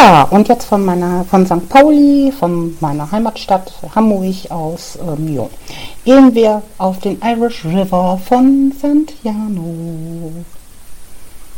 Ja, und jetzt von St. Pauli, von meiner Heimatstadt Hamburg aus, gehen wir auf den Irish River von St. Jano.